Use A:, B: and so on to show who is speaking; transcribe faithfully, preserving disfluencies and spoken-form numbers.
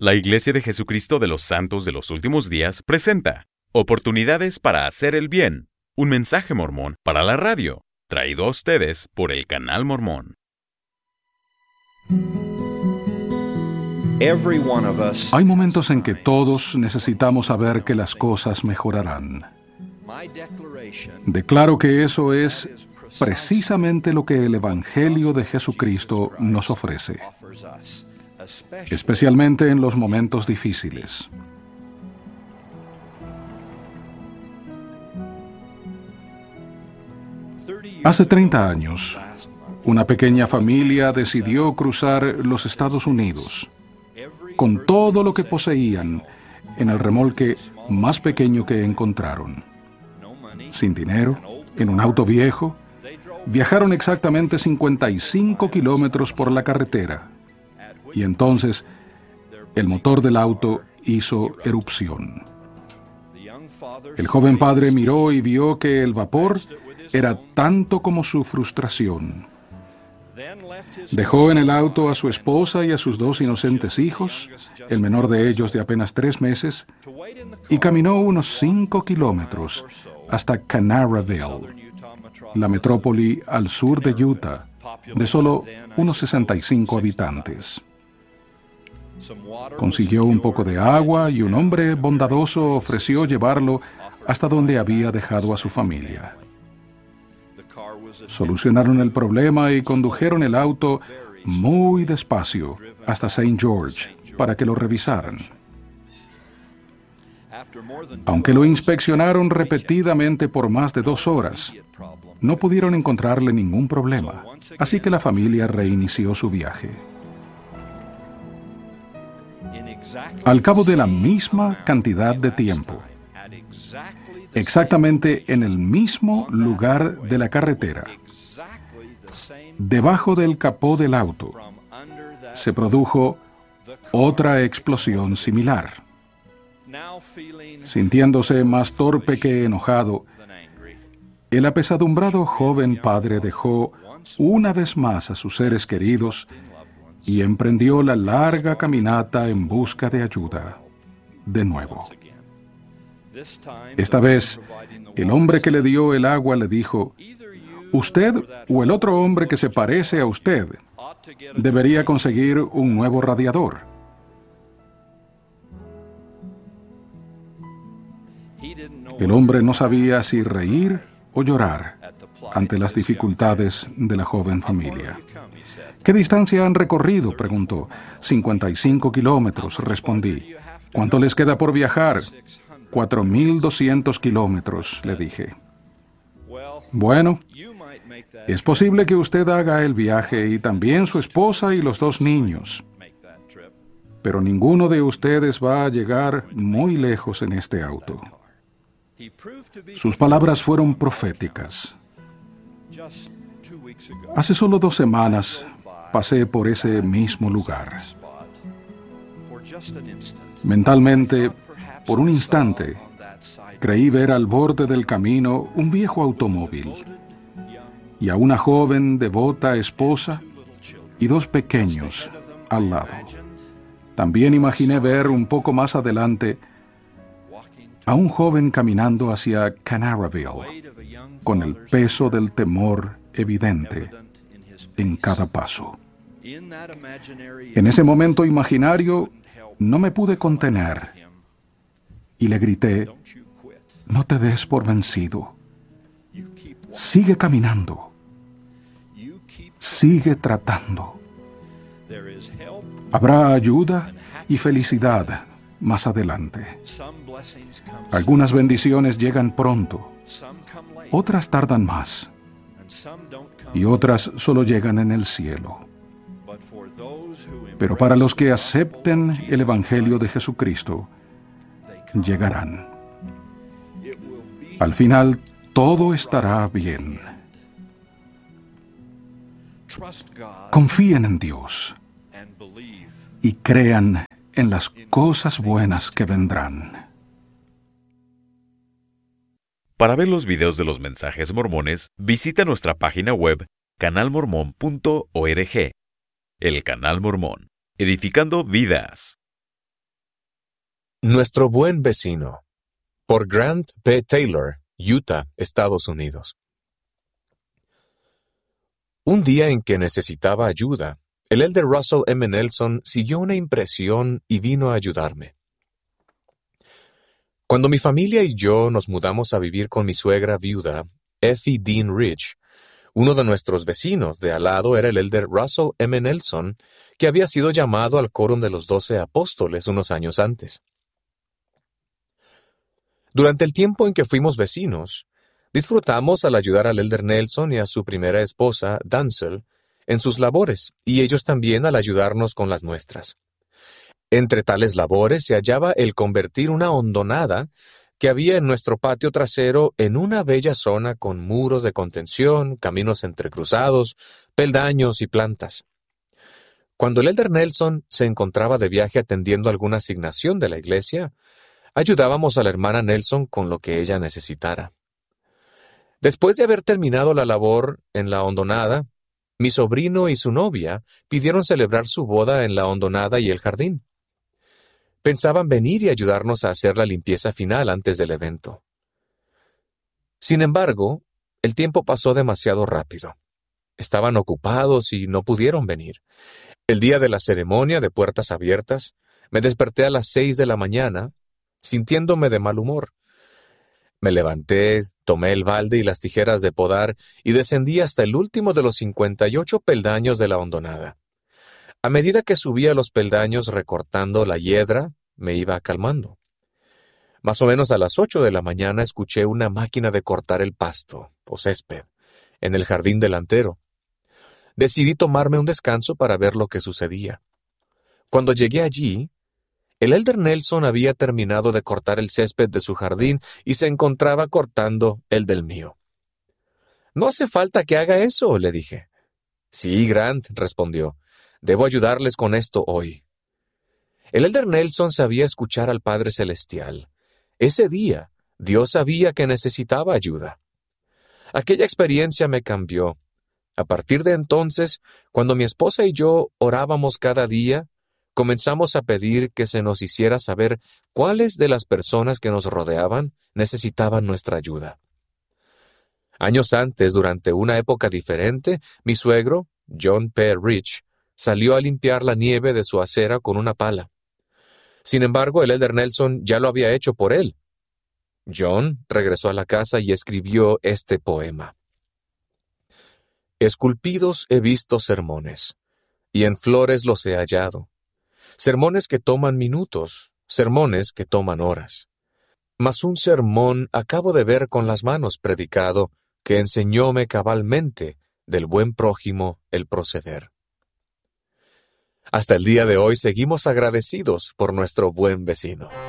A: La Iglesia de Jesucristo de los Santos de los Últimos Días presenta Oportunidades para hacer el bien, un mensaje mormón para la radio, traído a ustedes por el Canal Mormón.
B: Hay momentos en que todos necesitamos saber que las cosas mejorarán. Declaro que eso es precisamente lo que el Evangelio de Jesucristo nos ofrece, especialmente en los momentos difíciles. Hace treinta años, una pequeña familia decidió cruzar los Estados Unidos con todo lo que poseían en el remolque más pequeño que encontraron. Sin dinero, en un auto viejo, viajaron exactamente cincuenta y cinco kilómetros por la carretera. Y entonces, el motor del auto hizo erupción. El joven padre miró y vio que el vapor era tanto como su frustración. Dejó en el auto a su esposa y a sus dos inocentes hijos, el menor de ellos de apenas tres meses, y caminó unos cinco kilómetros hasta Canaraville, la metrópoli al sur de Utah, de solo unos sesenta y cinco habitantes. Consiguió un poco de agua y un hombre bondadoso ofreció llevarlo hasta donde había dejado a su familia. Solucionaron el problema y condujeron el auto muy despacio hasta Saint George para que lo revisaran. Aunque lo inspeccionaron repetidamente por más de dos horas, no pudieron encontrarle ningún problema, así que la familia reinició su viaje. Al cabo de la misma cantidad de tiempo, exactamente en el mismo lugar de la carretera, debajo del capó del auto, se produjo otra explosión similar. Sintiéndose más torpe que enojado, el apesadumbrado joven padre dejó una vez más a sus seres queridos y emprendió la larga caminata en busca de ayuda, de nuevo. Esta vez, el hombre que le dio el agua le dijo: «Usted o el otro hombre que se parece a usted debería conseguir un nuevo radiador». El hombre no sabía si reír o llorar ante las dificultades de la joven familia. «¿Qué distancia han recorrido?», preguntó. «cincuenta y cinco kilómetros», respondí. «¿Cuánto les queda por viajar?» Cuatro mil doscientos kilómetros, le dije. «Bueno, es posible que usted haga el viaje y también su esposa y los dos niños. Pero ninguno de ustedes va a llegar muy lejos en este auto». Sus palabras fueron proféticas. Hace solo dos semanas pasé por ese mismo lugar. Mentalmente, por un instante, creí ver al borde del camino un viejo automóvil y a una joven devota esposa y dos pequeños al lado. También imaginé ver un poco más adelante a un joven caminando hacia Canaraville, con el peso del temor evidente en cada paso. En ese momento imaginario, no me pude contener y le grité: «No te des por vencido. Sigue caminando. Sigue tratando. Habrá ayuda y felicidad más adelante. Algunas bendiciones llegan pronto, otras tardan más, y otras solo llegan en el cielo. Pero para los que acepten el Evangelio de Jesucristo, llegarán. Al final, todo estará bien. Confíen en Dios y crean en las cosas buenas que vendrán».
A: Para ver los videos de los mensajes mormones, visita nuestra página web canal mormón punto org. El Canal Mormón, edificando vidas.
C: Nuestro buen vecino, por Grant P. Taylor, Utah, Estados Unidos. Un día en que necesitaba ayuda, el elder Russell M. Nelson siguió una impresión y vino a ayudarme. Cuando mi familia y yo nos mudamos a vivir con mi suegra viuda, Effie Dean Rich, uno de nuestros vecinos de al lado era el elder Russell M. Nelson, que había sido llamado al Quórum de los Doce Apóstoles unos años antes. Durante el tiempo en que fuimos vecinos, disfrutamos al ayudar al elder Nelson y a su primera esposa, Dancel, en sus labores, y ellos también al ayudarnos con las nuestras. Entre tales labores se hallaba el convertir una hondonada que había en nuestro patio trasero en una bella zona con muros de contención, caminos entrecruzados, peldaños y plantas. Cuando el elder Nelson se encontraba de viaje atendiendo alguna asignación de la iglesia, ayudábamos a la hermana Nelson con lo que ella necesitara. Después de haber terminado la labor en la hondonada, mi sobrino y su novia pidieron celebrar su boda en la hondonada y el jardín. Pensaban venir y ayudarnos a hacer la limpieza final antes del evento. Sin embargo, el tiempo pasó demasiado rápido. Estaban ocupados y no pudieron venir. El día de la ceremonia de puertas abiertas, me desperté a las seis de la mañana, sintiéndome de mal humor. Me levanté, tomé el balde y las tijeras de podar y descendí hasta el último de los cincuenta y ocho peldaños de la hondonada. A medida que subía los peldaños recortando la hiedra, me iba calmando. Más o menos a las ocho de la mañana escuché una máquina de cortar el pasto, o césped, en el jardín delantero. Decidí tomarme un descanso para ver lo que sucedía. Cuando llegué allí, el elder Nelson había terminado de cortar el césped de su jardín y se encontraba cortando el del mío. «No hace falta que haga eso», le dije. «Sí, Grant», respondió. «Debo ayudarles con esto hoy». El elder Nelson sabía escuchar al Padre Celestial. Ese día, Dios sabía que necesitaba ayuda. Aquella experiencia me cambió. A partir de entonces, cuando mi esposa y yo orábamos cada día, comenzamos a pedir que se nos hiciera saber cuáles de las personas que nos rodeaban necesitaban nuestra ayuda. Años antes, durante una época diferente, mi suegro, John P. Rich, salió a limpiar la nieve de su acera con una pala. Sin embargo, el elder Nelson ya lo había hecho por él. John regresó a la casa y escribió este poema. Esculpidos he visto sermones, y en flores los he hallado. Sermones que toman minutos, sermones que toman horas. Mas un sermón acabo de ver con las manos predicado, que enseñóme cabalmente del buen prójimo el proceder. Hasta el día de hoy seguimos agradecidos por nuestro buen vecino.